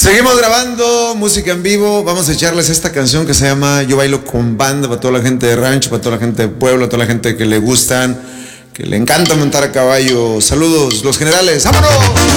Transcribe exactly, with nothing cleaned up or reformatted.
Seguimos grabando música en vivo. Vamos a echarles esta canción que se llama Yo Bailo con Banda, para toda la gente de rancho, para toda la gente de pueblo, toda la gente que le gustan, que le encanta montar a caballo. Saludos, los generales. ¡Vámonos!